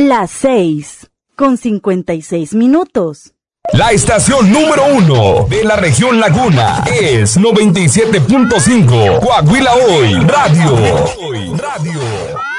Las 6:56. La estación número 1 de la región Laguna es 97.5 Coahuila Hoy Radio.